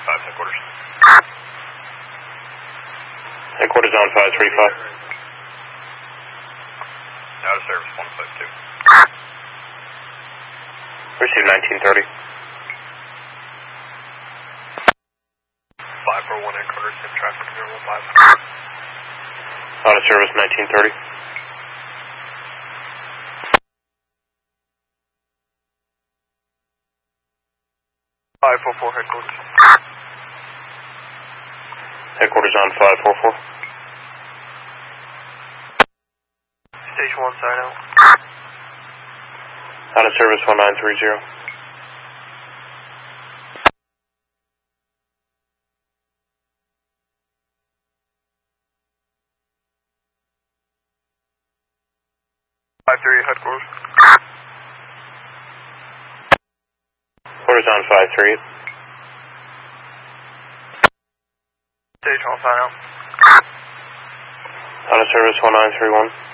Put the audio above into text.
5 headquarters. Headquarters on 535. Out of service 152. Receive 1930. 541 headquarters, same traffic, 015. Out of service 1930. 544 headquarters. Headquarters on 544. Stage 1, sign out. Out of service 1930. Headquarters. Headquarters on 538. Stage 1, sign out. Out of service 1931.